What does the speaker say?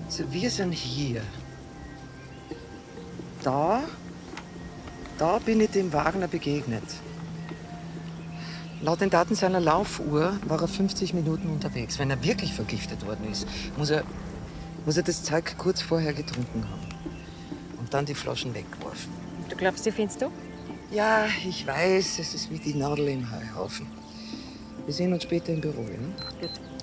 Also wir sind hier. Da bin ich dem Wagner begegnet. Laut den Daten seiner Laufuhr war er 50 Minuten unterwegs. Wenn er wirklich vergiftet worden ist, muss er das Zeug kurz vorher getrunken haben. Und dann die Flaschen weggeworfen. Du glaubst, die findest du? Ja, ich weiß, es ist wie die Nadel im Heuhaufen. Wir sehen uns später im Büro, ja? Gut.